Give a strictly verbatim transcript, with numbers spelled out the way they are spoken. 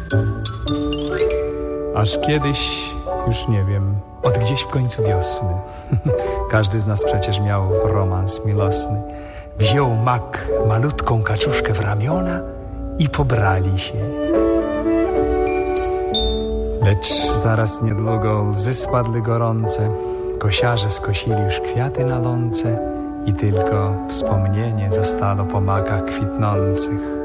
Aż kiedyś, już nie wiem, od gdzieś w końcu wiosny, każdy z nas przecież miał romans miłosny, wziął mak malutką kaczuszkę w ramiona i pobrali się. Lecz zaraz niedługo łzy spadły gorące, kosiarze skosili już kwiaty na łące i tylko wspomnienie zostało po makach kwitnących.